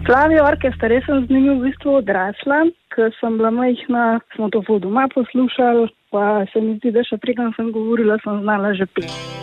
Slavi orkester, jaz sem z njimi v bistvu odrasla, ker sem bila majhna, smo to doma poslušali, pa se mi zdi, da še preden sem govorila, sem znala že peti.